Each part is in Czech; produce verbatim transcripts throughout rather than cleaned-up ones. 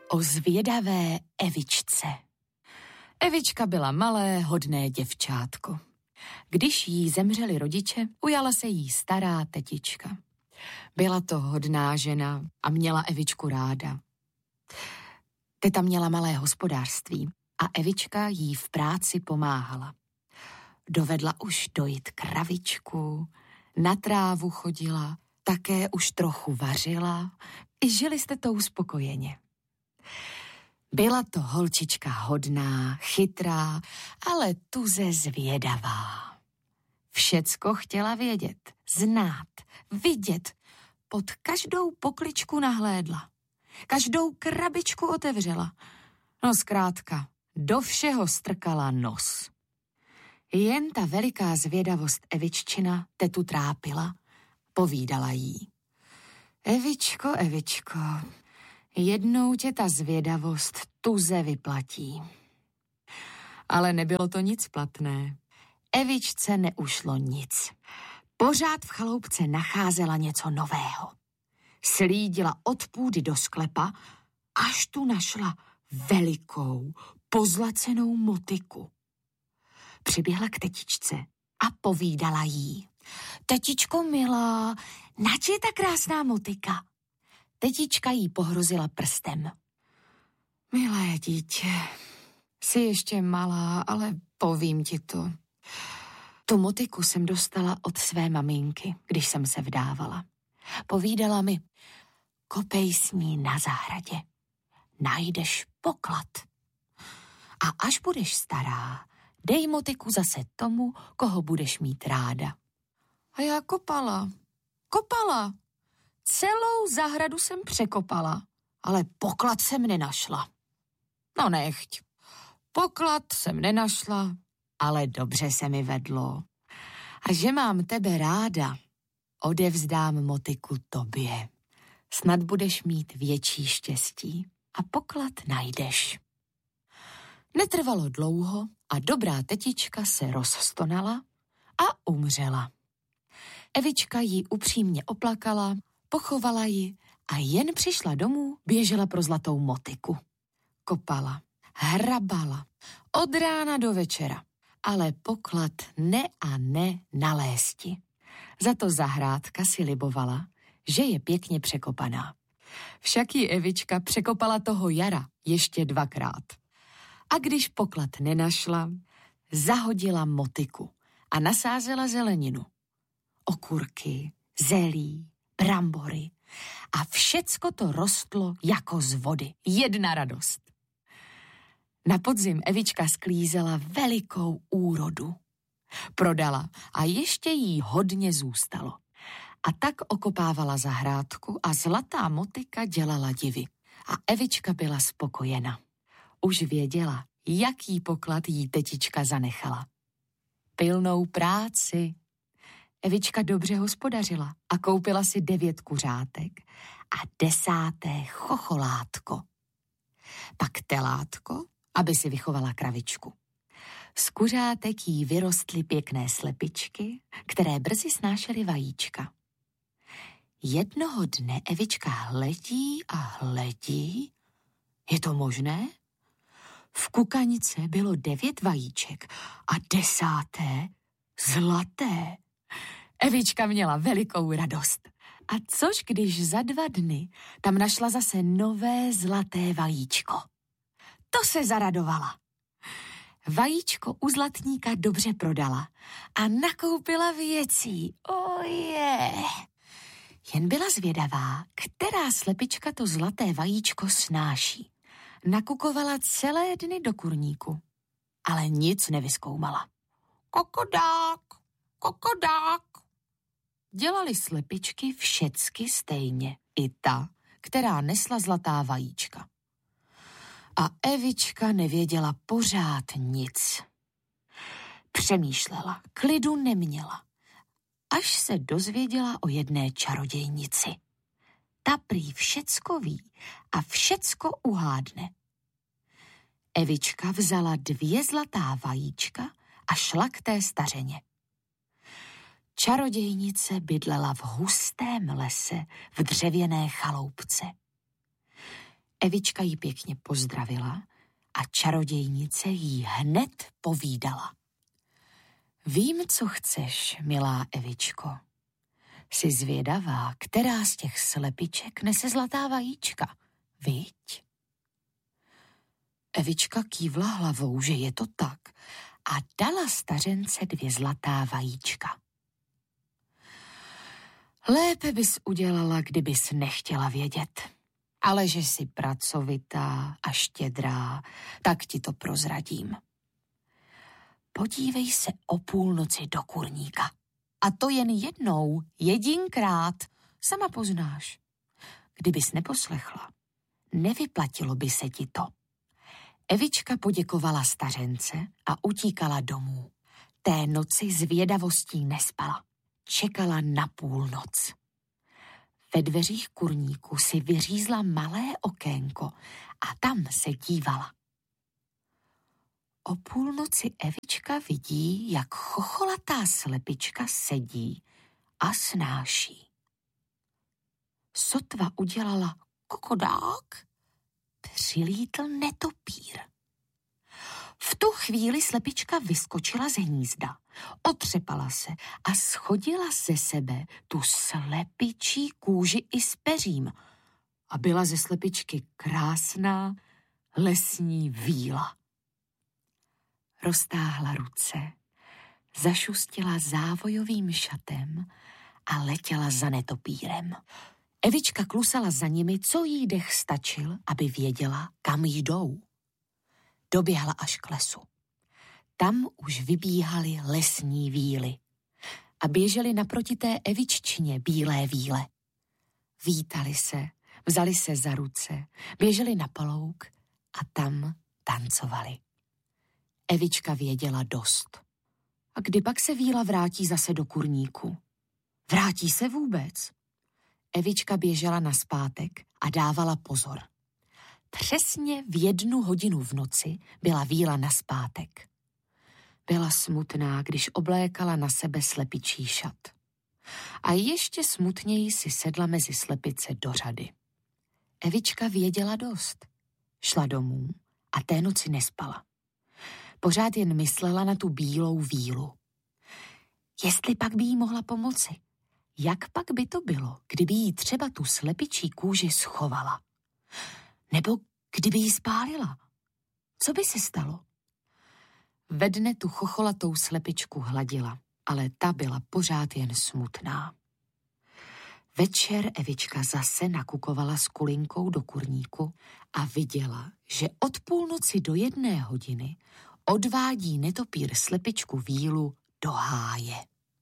O zvědavé Evičce. Evička byla malé, hodné děvčátko. Když jí zemřeli rodiče, ujala se jí stará tetička. Byla to hodná žena a měla Evičku ráda. Teta měla malé hospodářství a Evička jí v práci pomáhala. Dovedla už dojít kravičku, na trávu chodila, také už trochu vařila, i žili jste to uspokojeně. Byla to holčička hodná, chytrá, ale tuze zvědavá. Všecko chtěla vědět, znát, vidět, pod každou pokličku nahlédla. Každou krabičku otevřela. No zkrátka, do všeho strkala nos. Jen ta veliká zvědavost Eviččina tetu trápila, povídala jí. Evičko, Evičko, jednou tě ta zvědavost tuze vyplatí. Ale nebylo to nic platné. Evičce neušlo nic. Pořád v chaloupce nacházela něco nového. Slídila od půdy do sklepa, až tu našla velikou, pozlacenou motyku. Přiběhla k tetičce a povídala jí. Tetičko milá, nač je ta krásná motyka? Tetička jí pohrozila prstem. Milé dítě, jsi ještě malá, ale povím ti to. Tu motyku jsem dostala od své maminky, když jsem se vdávala. Povídala mi, kopej s ní na zahradě, najdeš poklad. A až budeš stará, dej motyku zase tomu, koho budeš mít ráda. A já kopala, kopala. Celou zahradu jsem překopala, ale poklad jsem nenašla. No nechť. Poklad jsem nenašla, ale dobře se mi vedlo. A že mám tebe ráda, odevzdám motyku tobě. Snad budeš mít větší štěstí a poklad najdeš. Netrvalo dlouho a dobrá tetička se rozstonala a umřela. Evička ji upřímně oplakala, pochovala ji a jen přišla domů, běžela pro zlatou motyku. Kopala, hrabala, od rána do večera, ale poklad ne a ne nalézti. Za to zahrádka si libovala, že je pěkně překopaná. Však ji Evička překopala toho jara ještě dvakrát. A když poklad nenašla, zahodila motyku a nasázela zeleninu. Okurky, zelí, brambory a všecko to rostlo jako z vody. Jedna radost. Na podzim Evička sklízela velikou úrodu. Prodala a ještě jí hodně zůstalo. A tak okopávala zahrádku a zlatá motyka dělala divy. A Evička byla spokojena. Už věděla, jaký poklad jí tetička zanechala. Pilnou práci. Evička dobře hospodařila a koupila si devět kuřátek a desáté chocholátko. Pak telátko, aby si vychovala kravičku. Z kuřátek jí vyrostly pěkné slepičky, které brzy snášely vajíčka. Jednoho dne Evička hledí a hledí. Je to možné? V kukanice bylo devět vajíček a desáté zlaté. Evička měla velikou radost. A což když za dva dny tam našla zase nové zlaté vajíčko. To se zaradovala. Vajíčko u zlatníka dobře prodala a nakoupila věcí. Oje! Jen byla zvědavá, která slepička to zlaté vajíčko snáší. Nakukovala celé dny do kurníku, ale nic nevyzkoumala. Kokodák, kokodák. Dělali slepičky všecky stejně, i ta, která nesla zlatá vajíčka. A Evička nevěděla pořád nic. Přemýšlela, klidu neměla, až se dozvěděla o jedné čarodějnici. Ta prý všecko ví a všecko uhádne. Evička vzala dvě zlatá vajíčka a šla k té stařeně. Čarodějnice bydlela v hustém lese v dřevěné chaloupce. Evička jí pěkně pozdravila a čarodějnice jí hned povídala. Vím, co chceš, milá Evičko. Jsi zvědavá, která z těch slepiček nese zlatá vajíčka, viď? Evička kývla hlavou, že je to tak, a dala stařence dvě zlatá vajíčka. Lépe bys udělala, kdybys nechtěla vědět. Ale že jsi pracovitá a štědrá, tak ti to prozradím. Podívej se o půlnoci do kurníka. A to jen jednou, jedinkrát, sama poznáš. Kdybys neposlechla, nevyplatilo by se ti to. Evička poděkovala stařence a utíkala domů. Té noci zvědavostí nespala. Čekala na půlnoc. Ve dveřích kurníku si vyřízla malé okénko a tam se dívala. O půlnoci Evička vidí, jak chocholatá slepička sedí a snáší. Sotva udělala kokodák, přilítl netopír. V tu chvíli slepička vyskočila z hnízda, otřepala se a schodila ze sebe tu slepičí kůži i s peřím a byla ze slepičky krásná lesní víla. Roztáhla ruce, zašustila závojovým šatem a letěla za netopírem. Evička klusala za nimi, co jí dech stačil, aby věděla, kam jdou. Doběhla až k lesu. Tam už vybíhaly lesní víly a běžely naproti té Eviččině bílé víle. Vítali se, vzali se za ruce, běželi na palouk a tam tancovali. Evička věděla dost. A kdy pak se víla vrátí zase do kurníku? Vrátí se vůbec? Evička běžela nazpátek a dávala pozor. Přesně v jednu hodinu v noci byla víla nazpátek. Byla smutná, když oblékala na sebe slepičí šat. A ještě smutněji si sedla mezi slepice do řady. Evička věděla dost. Šla domů a té noci nespala. Pořád jen myslela na tu bílou vílu. Jestli pak by jí mohla pomoci, jak pak by to bylo, kdyby jí třeba tu slepičí kůži schovala? Nebo kdyby jí spálila? Co by se stalo? Ve dne tu chocholatou slepičku hladila, ale ta byla pořád jen smutná. Večer Evička zase nakukovala s kulinkou do kurníku a viděla, že od půlnoci do jedné hodiny odvádí netopír slepičku vílu do háje.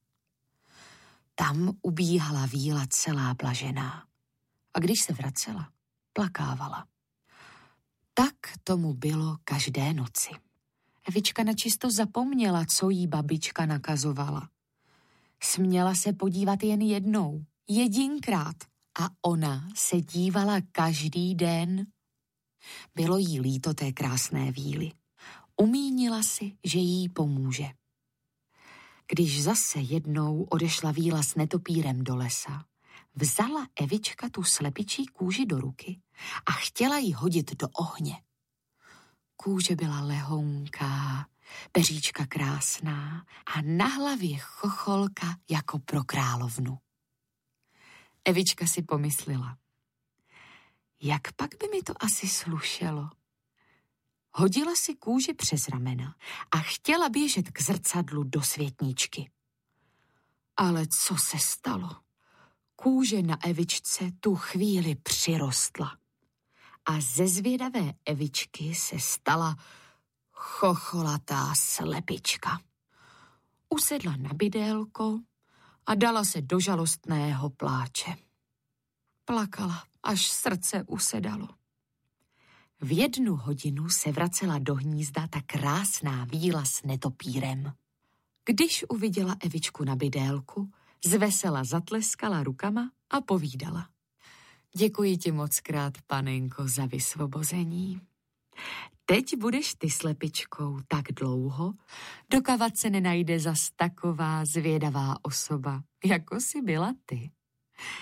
Tam ubíhala víla celá blažená a když se vracela, plakávala. Tak tomu bylo každé noci. Evička načisto zapomněla, co jí babička nakazovala. Směla se podívat jen jednou, jedinkrát, a ona se dívala každý den. Bylo jí líto té krásné víly. Umínila si, že jí pomůže. Když zase jednou odešla víla s netopírem do lesa, vzala Evička tu slepičí kůži do ruky a chtěla ji hodit do ohně. Kůže byla lehounká, peříčka krásná a na hlavě chocholka jako pro královnu. Evička si pomyslela, jak pak by mi to asi slušelo. Hodila si kůži přes ramena a chtěla běžet k zrcadlu do světničky. Ale co se stalo? Kůže na Evičce tu chvíli přirostla. A ze zvědavé Evičky se stala chocholatá slepička. Usedla na bydélko a dala se do žalostného pláče. Plakala, až srdce usedalo. V jednu hodinu se vracela do hnízda ta krásná víla s netopírem. Když uviděla Evičku na bydélku, zvesela zatleskala rukama a povídala. Děkuji ti mockrát, panenko, za vysvobození. Teď budeš ty slepičkou tak dlouho, dokavat se nenajde zas taková zvědavá osoba, jako jsi byla ty.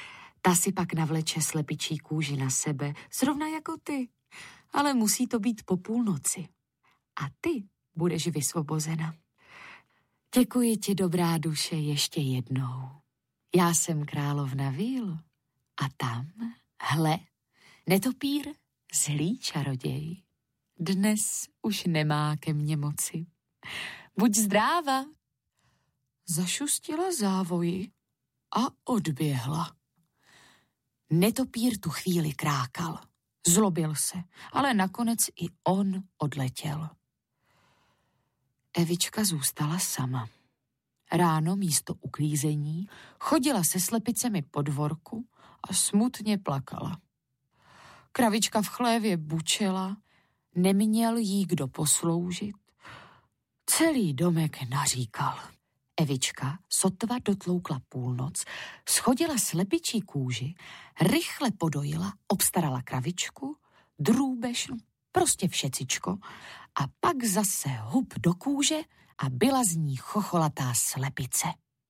Ta si pak navleče slepičí kůži na sebe, zrovna jako ty, ale musí to být po půlnoci. A ty budeš vysvobozena. Děkuji ti, dobrá duše, ještě jednou. Já jsem královna Víl a tam, hle, netopír, zlý čaroděj. Dnes už nemá ke mně moci. Buď zdráva. Zašustila závoji a odběhla. Netopír tu chvíli krákal. Zlobil se, ale nakonec i on odletěl. Evička zůstala sama. Ráno místo uklízení chodila se slepicemi po dvorku a smutně plakala. Kravička v chlévě bučela, neměl jí kdo posloužit. Celý domek naříkal. Evička sotva dotloukla půlnoc, schodila slepičí kůži, rychle podojila, obstarala kravičku, drůbež, prostě všecičko, a pak zase hub do kůže a byla z ní chocholatá slepice.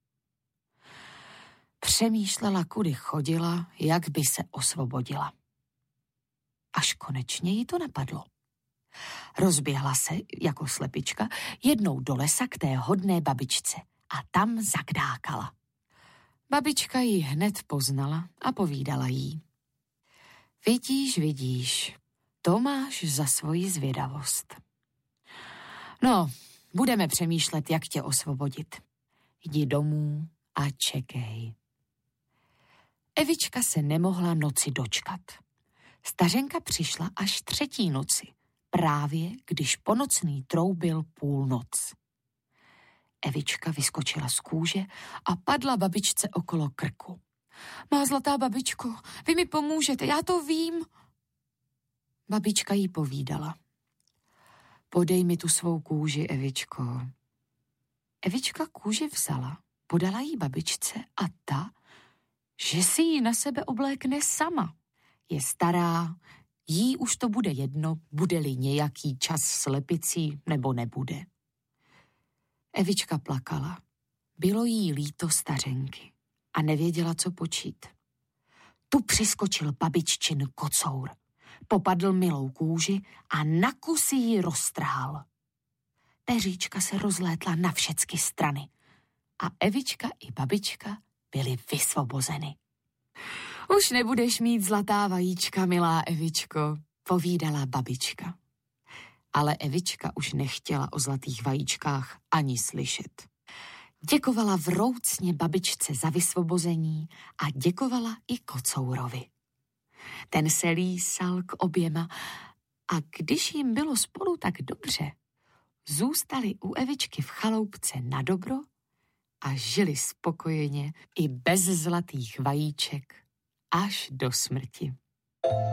Přemýšlela, kudy chodila, jak by se osvobodila. Až konečně jí to napadlo. Rozběhla se, jako slepička, jednou do lesa k té hodné babičce a tam zakdákala. Babička ji hned poznala a povídala jí. Vidíš, vidíš, to máš za svoji zvědavost. No, budeme přemýšlet, jak tě osvobodit. Jdi domů a čekej. Evička se nemohla noci dočkat. Stařenka přišla až třetí noci, právě když ponocný troubil půlnoc. Evička vyskočila z kůže a padla babičce okolo krku. Má zlatá babičko, vy mi pomůžete, já to vím. Babička jí povídala. Podej mi tu svou kůži, Evičko. Evička kůži vzala, podala jí babičce a ta, že si ji na sebe oblékne sama. Je stará, jí už to bude jedno, bude-li nějaký čas slepicí nebo nebude. Evička plakala. Bylo jí líto stařenky a nevěděla, co počít. Tu přiskočil babiččin kocour. Popadl milou kůži a na kusy ji roztrhal. Peříčka se rozlétla na všecky strany a Evička i babička byly vysvobozeny. Už nebudeš mít zlatá vajíčka, milá Evičko, povídala babička. Ale Evička už nechtěla o zlatých vajíčkách ani slyšet. Děkovala vroucně babičce za vysvobození a děkovala i kocourovi. Ten se lísal k oběma a když jim bylo spolu tak dobře, zůstali u Evičky v chaloupce na dobro a žili spokojeně i bez zlatých vajíček až do smrti.